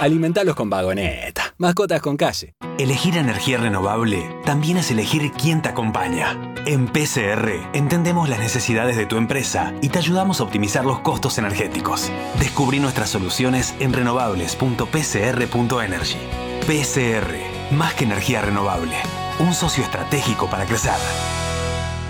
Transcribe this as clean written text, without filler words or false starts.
Alimentalos con Vagoneta. Mascotas con calle. Elegir energía renovable también es elegir quién te acompaña. En PCR entendemos las necesidades de tu empresa y te ayudamos a optimizar los costos energéticos. Descubrí nuestras soluciones en renovables.pcr.energy. PCR, más que energía renovable, un socio estratégico para crecer.